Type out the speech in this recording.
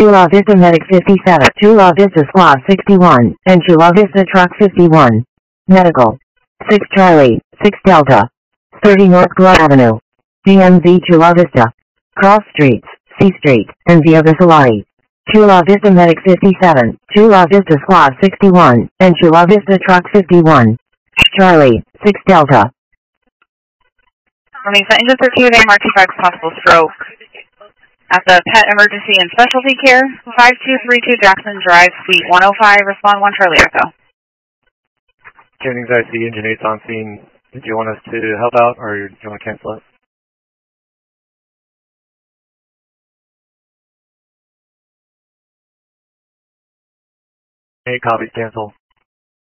Chula Vista Medic 57, Chula Vista Squad 61, and Chula Vista Truck 51. Medical. 6 Charlie, 6 Delta. 30 North Glove Avenue. DMV Chula Vista. Cross Streets, C Street, and Via Visalari. Chula Vista Medic 57, Chula Vista Squad 61, and Chula Vista Truck 51. Charlie, 6 Delta. Morning, engine 13 MRT5 possible stroke. At the Pet Emergency and Specialty Care, 5232 Jackson Drive, Suite 105, respond 1 Charlie Echo. Jennings, I see engine 8's on scene. Did you want us to help out, or do you want to cancel it? Hey, copy, cancel.